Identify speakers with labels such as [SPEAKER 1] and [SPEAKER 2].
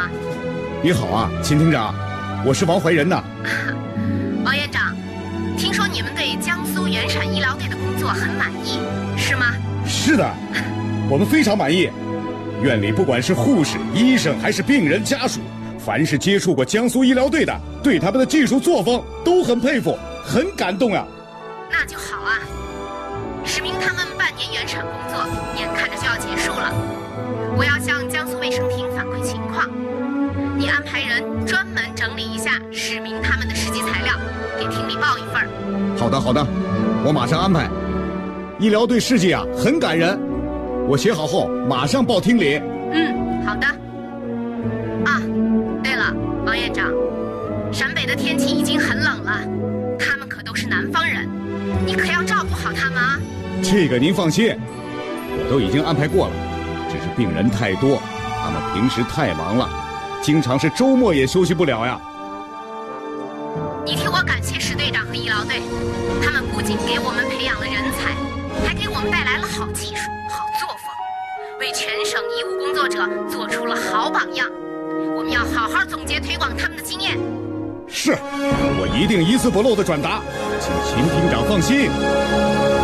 [SPEAKER 1] 吗？
[SPEAKER 2] 你好啊，秦厅长，我是王怀仁呐。
[SPEAKER 1] 王院长，听说你们对江苏原产医疗队的工作很满意，是吗？
[SPEAKER 2] 是的，我们非常满意。院里不管是护士、医生还是病人家属，凡是接触过江苏医疗队的，对他们的技术作风都很佩服，很感动啊。
[SPEAKER 1] 那就好啊。史明他们半年原产工作眼看着就要结束了，我要向江苏卫生厅反馈情况。你安排人专门整理一下史明他们的实际材料，给厅里报一份。
[SPEAKER 2] 好的好的，我马上安排。医疗队事迹啊很感人，我写好后马上报厅里。
[SPEAKER 1] 好的。啊，对了，王院长，陕北的天气已经很冷了，他们可都是南方人，你可要照顾好他们啊。
[SPEAKER 2] 这个您放心，我都已经安排过了，只是病人太多，他们平时太忙了，经常是周末也休息不了呀。
[SPEAKER 1] 你替我感谢史队长和医疗队，他们不仅给我们培养了人才，还给我们带来了好技术、好作风，为全省医务工作者做出了好榜样。我们要好好总结推广他们的经验。
[SPEAKER 2] 是，我一定一字不漏的转达，请秦厅长放心。